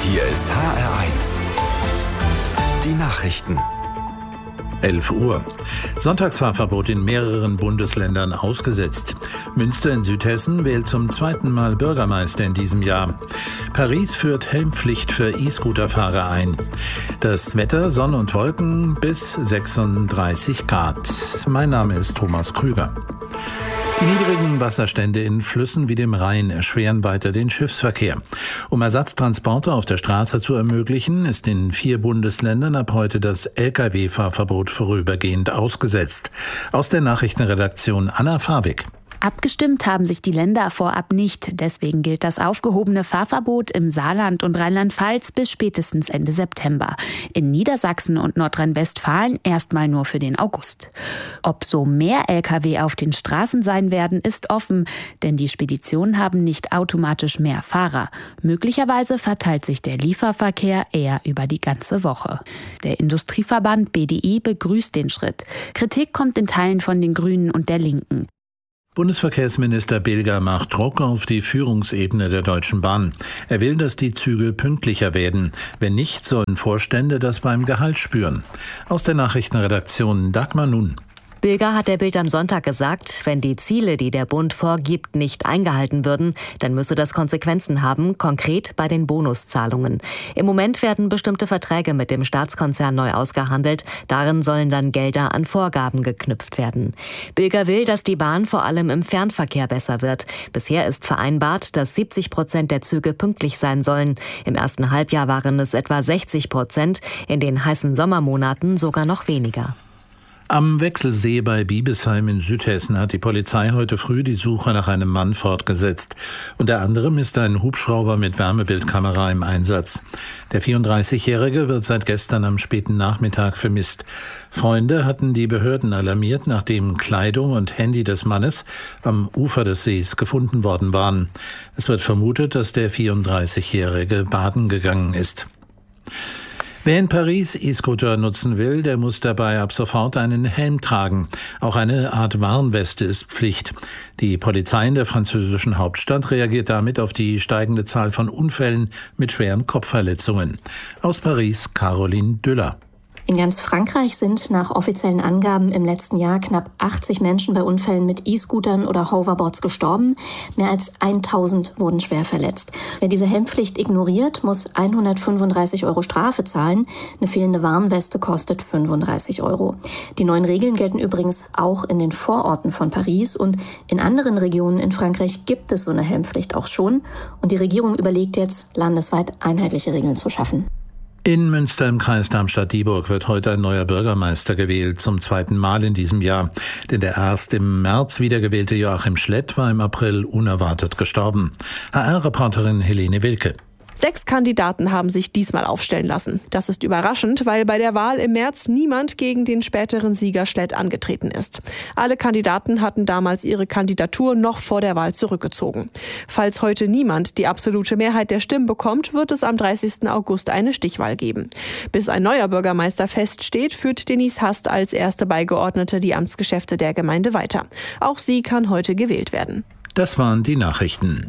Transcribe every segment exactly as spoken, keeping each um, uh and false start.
Hier ist H R eins. Die Nachrichten. elf Uhr. Sonntagsfahrverbot in mehreren Bundesländern ausgesetzt. Münster in Südhessen wählt zum zweiten Mal Bürgermeister in diesem Jahr. Paris führt Helmpflicht für E-Scooterfahrer ein. Das Wetter, Sonne und Wolken bis sechsunddreißig Grad. Mein Name ist Thomas Krüger. Die niedrigen Wasserstände in Flüssen wie dem Rhein erschweren weiter den Schiffsverkehr. Um Ersatztransporte auf der Straße zu ermöglichen, ist in vier Bundesländern ab heute das L K W-Fahrverbot vorübergehend ausgesetzt. Aus der Nachrichtenredaktion Anna Fawig. Abgestimmt haben sich die Länder vorab nicht. Deswegen gilt das aufgehobene Fahrverbot im Saarland und Rheinland-Pfalz bis spätestens Ende September. In Niedersachsen und Nordrhein-Westfalen erstmal nur für den August. Ob so mehr L K W auf den Straßen sein werden, ist offen, denn die Speditionen haben nicht automatisch mehr Fahrer. Möglicherweise verteilt sich der Lieferverkehr eher über die ganze Woche. Der Industrieverband B D I begrüßt den Schritt. Kritik kommt in Teilen von den Grünen und der Linken. Bundesverkehrsminister Bilger macht Druck auf die Führungsebene der Deutschen Bahn. Er will, dass die Züge pünktlicher werden. Wenn nicht, sollen Vorstände das beim Gehalt spüren. Aus der Nachrichtenredaktion Dagmar Nun. Bilger hat der Bild am Sonntag gesagt, wenn die Ziele, die der Bund vorgibt, nicht eingehalten würden, dann müsse das Konsequenzen haben, konkret bei den Bonuszahlungen. Im Moment werden bestimmte Verträge mit dem Staatskonzern neu ausgehandelt. Darin sollen dann Gelder an Vorgaben geknüpft werden. Bilger will, dass die Bahn vor allem im Fernverkehr besser wird. Bisher ist vereinbart, dass siebzig Prozent der Züge pünktlich sein sollen. Im ersten Halbjahr waren es etwa sechzig Prozent, in den heißen Sommermonaten sogar noch weniger. Am Wechselsee bei Biebesheim in Südhessen hat die Polizei heute früh die Suche nach einem Mann fortgesetzt. Unter anderem ist ein Hubschrauber mit Wärmebildkamera im Einsatz. Der vierunddreißigjährige wird seit gestern am späten Nachmittag vermisst. Freunde hatten die Behörden alarmiert, nachdem Kleidung und Handy des Mannes am Ufer des Sees gefunden worden waren. Es wird vermutet, dass der vierunddreißigjährige baden gegangen ist. Wer in Paris E-Scooter nutzen will, der muss dabei ab sofort einen Helm tragen. Auch eine Art Warnweste ist Pflicht. Die Polizei in der französischen Hauptstadt reagiert damit auf die steigende Zahl von Unfällen mit schweren Kopfverletzungen. Aus Paris Caroline Düller. In ganz Frankreich sind nach offiziellen Angaben im letzten Jahr knapp achtzig Menschen bei Unfällen mit E-Scootern oder Hoverboards gestorben. Mehr als tausend wurden schwer verletzt. Wer diese Helmpflicht ignoriert, muss hundertfünfunddreißig Euro Strafe zahlen. Eine fehlende Warnweste kostet fünfunddreißig Euro. Die neuen Regeln gelten übrigens auch in den Vororten von Paris. Und in anderen Regionen in Frankreich gibt es so eine Helmpflicht auch schon. Und die Regierung überlegt jetzt, landesweit einheitliche Regeln zu schaffen. In Münster im Kreis Darmstadt-Dieburg wird heute ein neuer Bürgermeister gewählt, zum zweiten Mal in diesem Jahr. Denn der erst im März wiedergewählte Joachim Schlett war im April unerwartet gestorben. H R-Reporterin Helene Wilke. Sechs Kandidaten haben sich diesmal aufstellen lassen. Das ist überraschend, weil bei der Wahl im März niemand gegen den späteren Sieger Schlett angetreten ist. Alle Kandidaten hatten damals ihre Kandidatur noch vor der Wahl zurückgezogen. Falls heute niemand die absolute Mehrheit der Stimmen bekommt, wird es am dreißigsten August eine Stichwahl geben. Bis ein neuer Bürgermeister feststeht, führt Denise Hast als erste Beigeordnete die Amtsgeschäfte der Gemeinde weiter. Auch sie kann heute gewählt werden. Das waren die Nachrichten.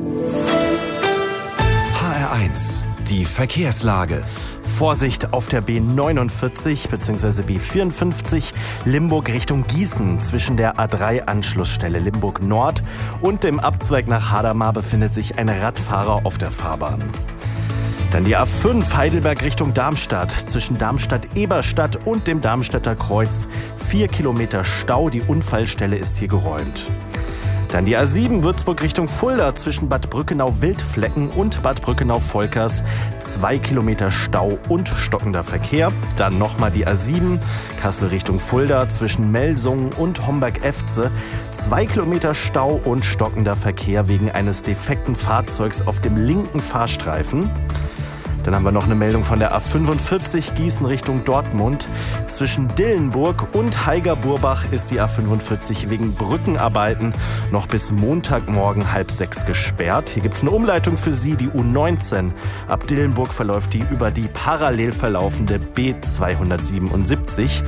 H R eins. Die Verkehrslage. Vorsicht auf der B neunundvierzig bzw. B vierundfünfzig Limburg Richtung Gießen. Zwischen der A drei Anschlussstelle Limburg Nord und dem Abzweig nach Hadamar befindet sich ein Radfahrer auf der Fahrbahn. Dann die A fünf Heidelberg Richtung Darmstadt. Zwischen Darmstadt-Eberstadt und dem Darmstädter Kreuz vier Kilometer Stau. Die Unfallstelle ist hier geräumt. Dann die A sieben Würzburg Richtung Fulda zwischen Bad Brückenau-Wildflecken und Bad Brückenau-Volkers. Zwei Kilometer Stau und stockender Verkehr. Dann nochmal die A sieben Kassel Richtung Fulda zwischen Melsungen und Homberg-Efze. Zwei Kilometer Stau und stockender Verkehr wegen eines defekten Fahrzeugs auf dem linken Fahrstreifen. Dann haben wir noch eine Meldung von der A fünfundvierzig Gießen Richtung Dortmund. Zwischen Dillenburg und Haiger-Burbach ist die A fünfundvierzig wegen Brückenarbeiten noch bis Montagmorgen halb sechs gesperrt. Hier gibt es eine Umleitung für Sie, die U neunzehn. Ab Dillenburg verläuft die über die parallel verlaufende B zweihundertsiebenundsiebzig.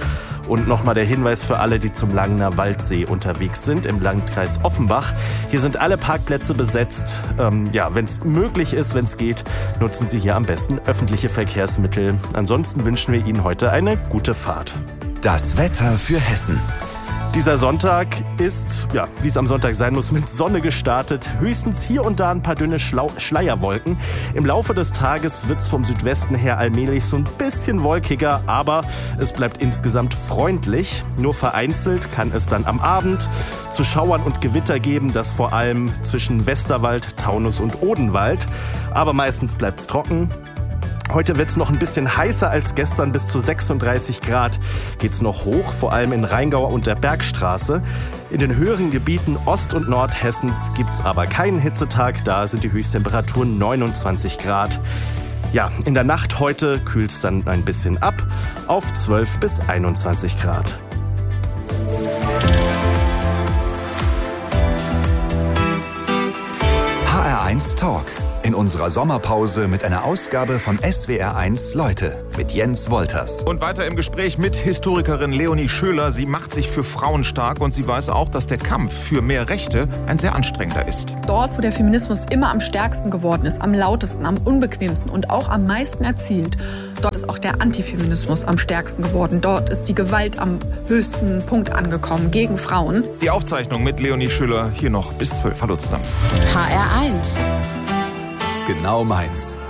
Und nochmal der Hinweis für alle, die zum Langener Waldsee unterwegs sind, im Landkreis Offenbach. Hier sind alle Parkplätze besetzt. Ähm, ja, wenn es möglich ist, wenn es geht, nutzen Sie hier am besten öffentliche Verkehrsmittel. Ansonsten wünschen wir Ihnen heute eine gute Fahrt. Das Wetter für Hessen. Dieser Sonntag ist, ja, wie es am Sonntag sein muss, mit Sonne gestartet. Höchstens hier und da ein paar dünne Schlau- Schleierwolken. Im Laufe des Tages wird es vom Südwesten her allmählich so ein bisschen wolkiger, aber es bleibt insgesamt freundlich. Nur vereinzelt kann es dann am Abend zu Schauern und Gewitter geben, das vor allem zwischen Westerwald, Taunus und Odenwald. Aber meistens bleibt es trocken. Heute wird es noch ein bisschen heißer als gestern, bis zu sechsunddreißig Grad geht's noch hoch, vor allem in Rheingau und der Bergstraße. In den höheren Gebieten Ost- und Nordhessens gibt's aber keinen Hitzetag, da sind die Höchsttemperaturen neunundzwanzig Grad. Ja, in der Nacht heute kühlt's dann ein bisschen ab auf zwölf bis einundzwanzig Grad. H R eins Talk. In unserer Sommerpause mit einer Ausgabe von S W R eins Leute mit Jens Wolters. Und weiter im Gespräch mit Historikerin Leonie Schöler. Sie macht sich für Frauen stark und sie weiß auch, dass der Kampf für mehr Rechte ein sehr anstrengender ist. Dort, wo der Feminismus immer am stärksten geworden ist, am lautesten, am unbequemsten und auch am meisten erzielt, dort ist auch der Antifeminismus am stärksten geworden. Dort ist die Gewalt am höchsten Punkt angekommen gegen Frauen. Die Aufzeichnung mit Leonie Schöler hier noch bis zwölf. Hallo zusammen. H R eins. Genau meins.